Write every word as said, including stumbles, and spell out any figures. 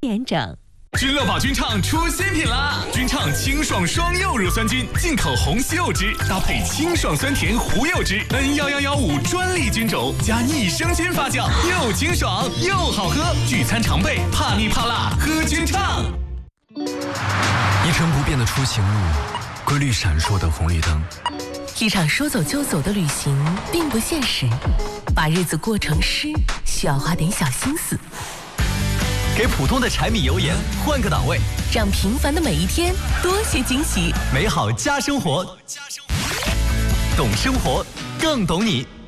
严整。 君乐宝君畅出新品啦！君畅清爽双柚乳酸菌，进口红西柚汁，搭配清爽酸甜胡柚汁 N 一一一五专利菌种，加益生菌发酵，又清爽又好喝。聚餐常备，怕腻怕辣，喝君畅。 一成不变的出行路，规律闪烁的红绿灯。 一场说走就走的旅行并不现实，把日子过成诗，需要花点小心思。 给普通的柴米油盐换个档位， 让平凡的每一天多些惊喜。 美好加生活，懂生活更懂你。